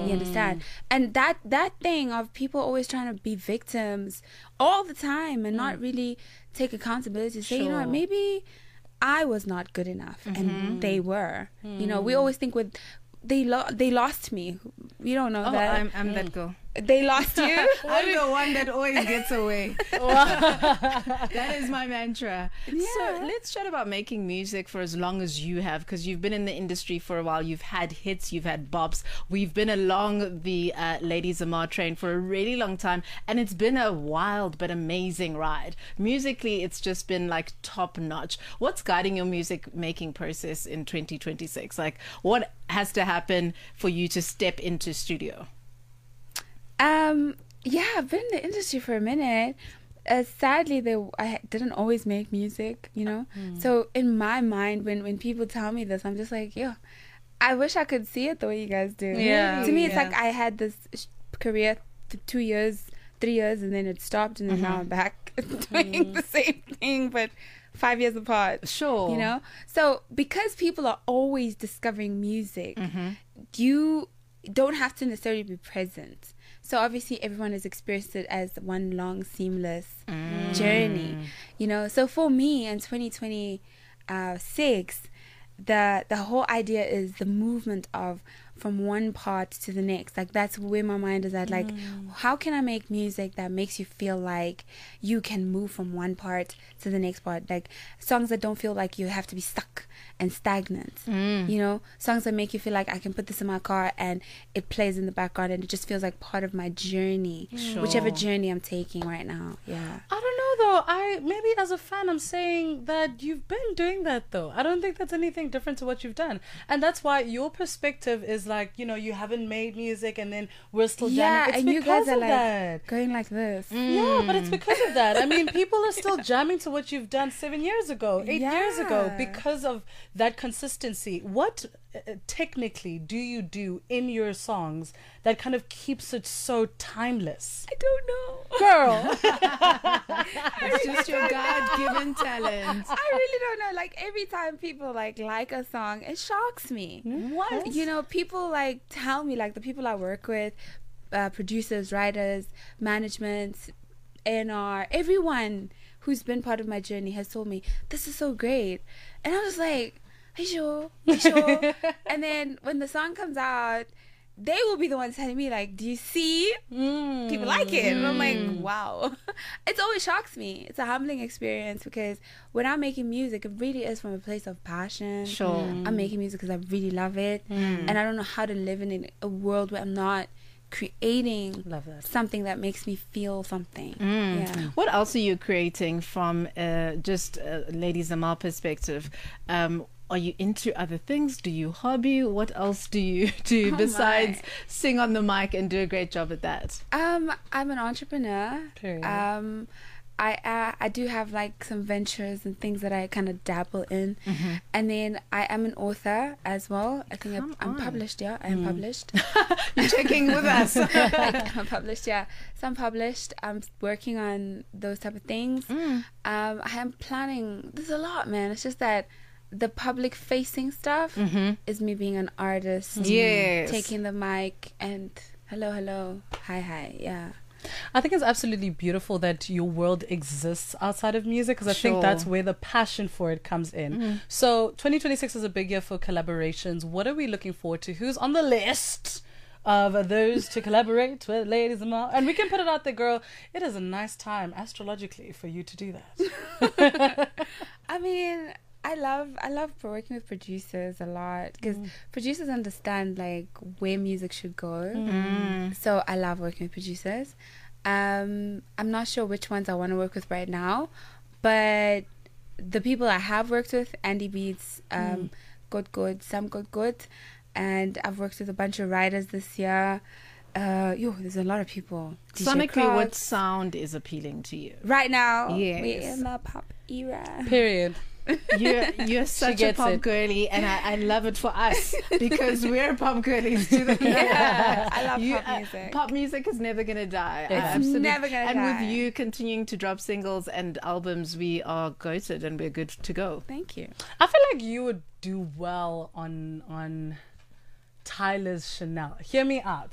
You understand? And that thing of people always trying to be victims all the time and not really take accountability. Say, you know what, maybe I was not good enough and they were. You know, we always think they lost me. We don't know that. I'm that girl. They lost you? I'm the one that always gets away. That is my mantra. Yeah. So let's chat about making music for as long as you have, because you've been in the industry for a while. You've had hits, you've had bops. We've been along the Lady Zamar train for a really long time, and it's been a wild but amazing ride. Musically, it's just been like top notch. What's guiding your music making process in 2026? Like, what has to happen for you to step into studio? Yeah, I've been in the industry for a minute. Sadly, I didn't always make music, you know. So in my mind, when people tell me this, I'm just like, yo, I wish I could see it the way you guys do. Yeah. To me, it's like I had this career 2 years, 3 years, and then it stopped, and then now I'm back doing the same thing, but 5 years apart. Sure. You know. So because people are always discovering music, you don't have to necessarily be present. So obviously everyone has experienced it as one long seamless journey, you know. So for me in 2026, the whole idea is the movement of from one part to the next. Like that's where my mind is at. Like, how can I make music that makes you feel like you can move from one part to the next part? Like songs that don't feel like you have to be stuck and stagnant. You know, songs that make you feel like I can put this in my car and it plays in the background and it just feels like part of my journey, whichever journey I'm taking right now. Yeah. I don't know though. Maybe as a fan, I'm saying that you've been doing that though. I don't think that's anything different to what you've done, and that's why your perspective is like, you know, you haven't made music and then we're still jamming. It's and you because guys are of like that. going like this. Yeah, but it's because of that. I mean, people are still jamming to what you've done 7 years ago, 8 years ago, because of that consistency. What technically do you do in your songs that kind of keeps it so timeless? I don't know, Girl. It's just your God-given talent. I really don't know. Like every time people like a song, it shocks me. What? You know, people like tell me, like the people I work with, producers, writers, management, A&R, everyone who's been part of my journey has told me this is so great, and I was like, are you sure? Are you sure? And then when the song comes out, they will be the ones telling me like, do you see? People like it. And I'm like, wow. It always shocks me. It's a humbling experience because when I'm making music, it really is from a place of passion. Sure. I'm making music because I really love it. And I don't know how to live in a world where I'm not creating Love that. something that makes me feel something. Yeah. What else are you creating from just Lady Zamar perspective? Are you into other things? Do you hobby? What else do you do besides sing on the mic and do a great job at that? I'm an entrepreneur. Period. I do have like some ventures and things that I kind of dabble in, and then I am an author as well. I think I'm published. Yeah, I am published. You're checking with us. I'm published. Yeah, so I'm published. I'm working on those type of things. I am planning. There's a lot, man. It's just that the public facing stuff is me being an artist. Yes. Taking the mic and hello, hi. Yeah. I think it's absolutely beautiful that your world exists outside of music, because I think that's where the passion for it comes in. So 2026 is a big year for collaborations. What are we looking forward to? Who's on the list of those to collaborate with Lady Zamar? And we can put it out there, girl. It is a nice time astrologically for you to do that. I mean, I love working with producers a lot because producers understand like where music should go. So I love working with producers. I'm not sure which ones I want to work with right now, but the people I have worked with, Andy Beats, Sam Good, and I've worked with a bunch of writers this year. There's a lot of people. DJ Sonically, Crocs. what sound is appealing to you? Right now, Yes. we're in the pop era. Period. You're such a gets pop it. girly, and I love it for us because we're pop girlies too. Yeah, I love pop music. Pop music is never gonna die. It's never gonna and die. with you continuing to drop singles and albums, we are goated and we're good to go. Thank you. I feel like you would do well on Tyler's Chanel. Hear me out.